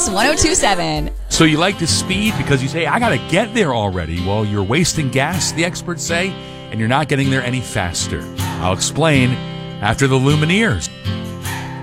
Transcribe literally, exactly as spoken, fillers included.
ten twenty-seven. So you like to speed because you say, I got to get there already. Well, you're wasting gas, the experts say, and you're not getting there any faster. I'll explain after the Lumineers.